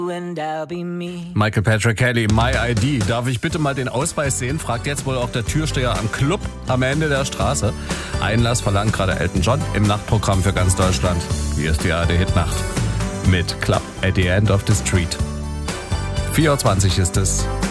Michael Patrick Kelly, My ID. Darf ich bitte mal den Ausweis sehen? Fragt jetzt wohl auch der Türsteher am Club am Ende der Straße. Einlass verlangt gerade Elton John im Nachtprogramm für ganz Deutschland. Hier ist die ARD-Hitnacht mit Club at the End of the Street. 4:20 Uhr ist es.